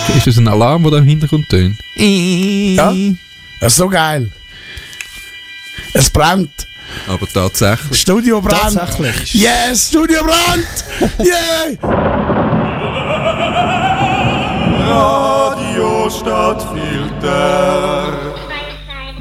Ist das ein Alarm, der da im Hintergrund tönt? Ja, das ist so geil. Es brennt. Aber tatsächlich. Studio brennt. Tatsächlich. Yes, Studio brennt. Yeah. Radio Stadtfilter.